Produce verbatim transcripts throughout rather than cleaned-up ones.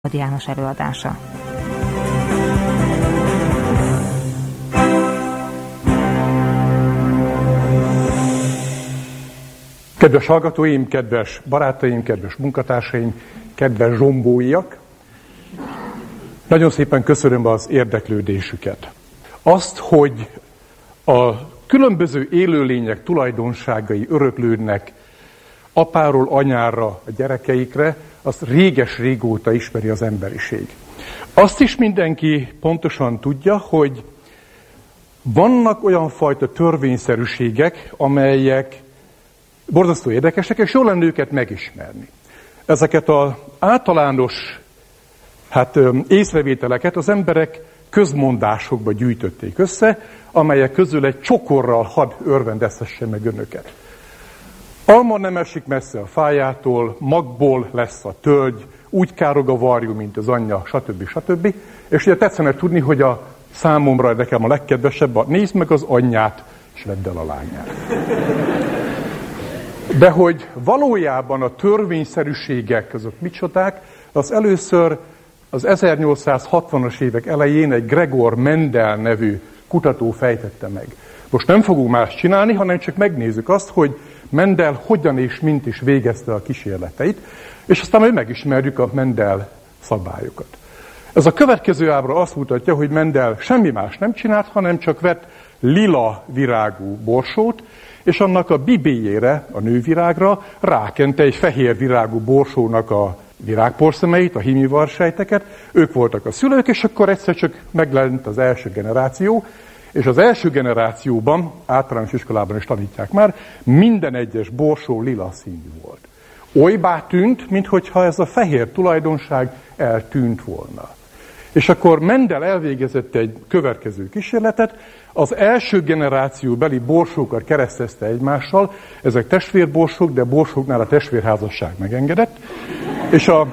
János előadása. Kedves hallgatóim, kedves barátaim, kedves munkatársaim, kedves zsombóiak! Nagyon szépen köszönöm az érdeklődésüket. Azt, hogy a különböző élőlények tulajdonságai öröklődnek apáról anyára, a gyerekeikre, azt réges-régóta ismeri az emberiség. Azt is mindenki pontosan tudja, hogy vannak olyan fajta törvényszerűségek, amelyek borzasztó érdekesek, és jól lenne őket megismerni. Ezeket az általános hát, észrevételeket az emberek közmondásokba gyűjtötték össze, amelyek közül egy csokorral hadd örvendeztesse meg önöket. Alma nem esik messze a fájától, magból lesz a tölgy, úgy károg a varjú, mint az anyja, stb. stb. És ugye tetszene tudni, hogy a számomra nekem a legkedvesebb, a nézd meg az anyját, és vedd el a lányát. De hogy valójában a törvényszerűségek azok micsodák, az először az ezernyolcszázhatvanas évek elején egy Gregor Mendel nevű kutató fejtette meg. Most nem fogunk más csinálni, hanem csak megnézzük azt, hogy Mendel hogyan és mint is végezte a kísérleteit, és aztán majd megismerjük a Mendel szabályokat. Ez a következő ábra azt mutatja, hogy Mendel semmi más nem csinált, hanem csak vett lila virágú borsót, és annak a bibéjére, a nővirágra rákente egy fehér virágú borsónak a virágporszemeit, a hímivarsejteket. Ők voltak a szülők, és akkor egyszer csak megjelent az első generáció, és az első generációban, általános iskolában is tanítják már, minden egyes borsó lila színű volt. Olybá tűnt, minthogyha ez a fehér tulajdonság eltűnt volna. És akkor Mendel elvégezett egy következő kísérletet, az első generációbeli borsókat keresztezte egymással, ezek testvérborsók, de borsóknál a testvérházasság megengedett, és a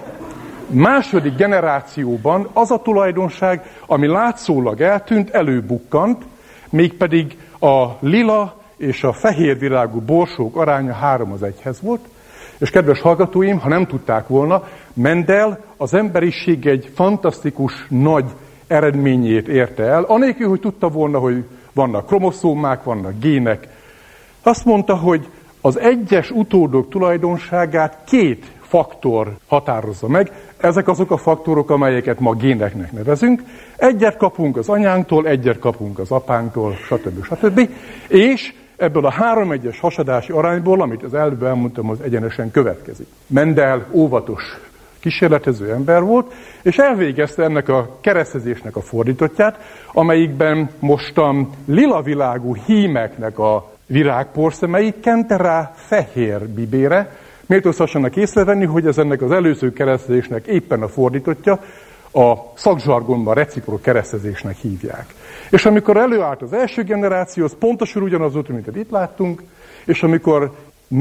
második generációban az a tulajdonság, ami látszólag eltűnt, előbukkant, mégpedig a lila és a fehér virágú borsók aránya három az egyhez volt, és kedves hallgatóim, ha nem tudták volna, Mendel az emberiség egy fantasztikus nagy eredményét érte el, anélkül, hogy tudta volna, hogy vannak kromoszómák, vannak gének. Azt mondta, hogy az egyes utódok tulajdonságát két faktor határozza meg. Ezek azok a faktorok, amelyeket ma géneknek nevezünk. Egyet kapunk az anyánktól, egyet kapunk az apánktól, stb. stb. És ebből a három egyes hasadási arányból, amit az előbb elmondtam, az egyenesen következik. Mendel óvatos kísérletező ember volt, és elvégezte ennek a keresztezésnek a fordítottját, amelyikben most a lila világú hímeknek a virágporszemeit kente rá fehér bibére. Méltóztassanak észrevenni, hogy ez ennek az előző keresztezésnek éppen a fordítottja, a szakzsargonban reciprok keresztezésnek hívják. És amikor előállt az első generáció, az pontosan ugyanaz volt, mint itt láttunk, és amikor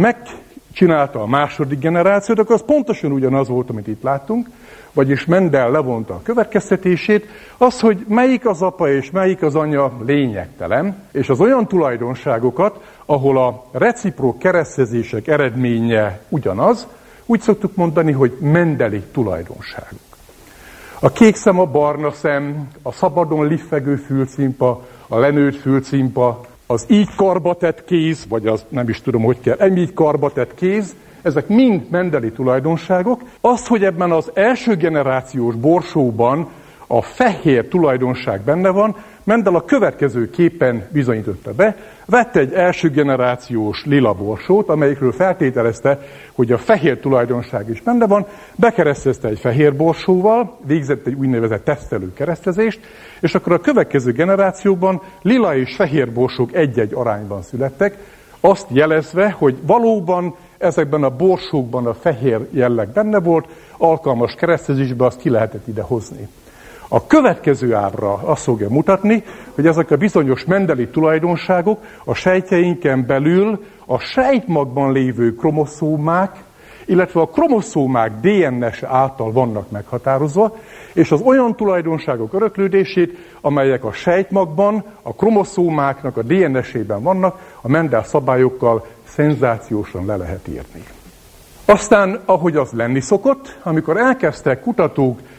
megcsinálta a második generációt, akkor az pontosan ugyanaz volt, amit itt láttunk, vagyis Mendel levonta a következtetését, az, hogy melyik az apa és melyik az anya lényegtelen, és az olyan tulajdonságokat, ahol a reciprok keresztezések eredménye ugyanaz, úgy szoktuk mondani, hogy mendeli tulajdonságok. A kék szem, a barna szem, a szabadon liffegő fülcímpa, a lenőtt fülcímpa, az így karbatett kéz, vagy az nem is tudom, hogy kell, így karbatett kéz, ezek mind mendeli tulajdonságok. Az, hogy ebben az első generációs borsóban a fehér tulajdonság benne van, Mendel a következő képen bizonyította be. Vette egy első generációs lila borsót, amelyikről feltételezte, hogy a fehér tulajdonság is benne van, bekeresztezte egy fehér borsóval, végzett egy úgynevezett tesztelő keresztezést, és akkor a következő generációban lila és fehér borsók egy-egy arányban születtek, azt jelezve, hogy valóban ezekben a borsókban a fehér jelleg benne volt, alkalmas keresztezésbe azt ki lehetett ide hozni. A következő ábra azt fogja mutatni, hogy ezek a bizonyos mendeli tulajdonságok a sejtjeinken belül a sejtmagban lévő kromoszómák, illetve a kromoszómák dé en es által vannak meghatározva, és az olyan tulajdonságok öröklődését, amelyek a sejtmagban, a kromoszómáknak a dé en es-ében vannak, a Mendel szabályokkal szenzációsan le lehet írni. Aztán, ahogy az lenni szokott, amikor elkezdtek kutatók